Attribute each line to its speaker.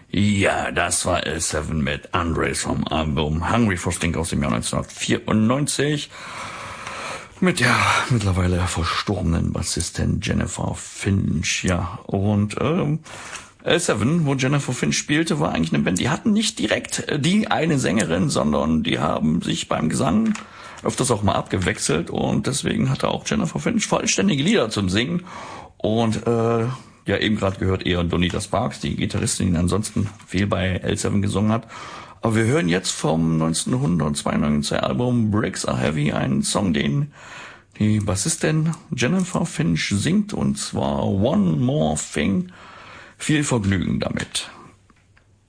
Speaker 1: Ja, das war L7 mit Andres vom Album Hungry for Stink aus dem Jahr 1994 mit der mittlerweile verstorbenen Bassistin Jennifer Finch. Ja, und L7, wo Jennifer Finch spielte, war eigentlich eine Band, die hatten nicht direkt die eine Sängerin, sondern die haben sich beim Gesang öfters auch mal abgewechselt und deswegen hatte auch Jennifer Finch vollständige Lieder zum Singen und ja, eben gerade gehört eher Donita Sparks, die Gitarristin, die ansonsten viel bei L7 gesungen hat. Aber wir hören jetzt vom 1992 Album Bricks Are Heavy einen Song, den die Bassistin Jennifer Finch singt, und zwar One More Thing. Viel Vergnügen damit.